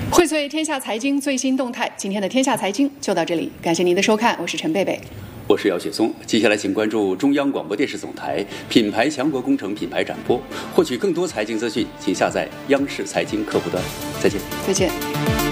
荟萃天下财经最新动态，今天的天下财经就到这里，感谢您的收看，我是陈贝贝， 我是姚雪松。接下来请关注中央广播电视总台品牌强国工程品牌展播，获取更多财经资讯，请下载央视财经客户端。再见。 再见。